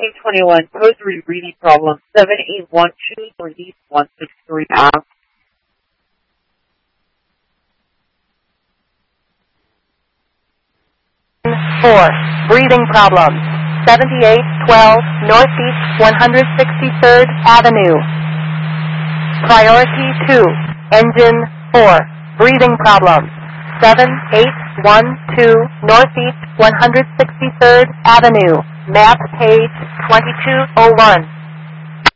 1921 code 3 reading problem 78123-163 asks. Four. Breathing problems. 7812 Northeast 163rd Avenue. Priority 2. Engine 4. Breathing problems. 7812 Northeast 163rd Avenue. Map page 2201.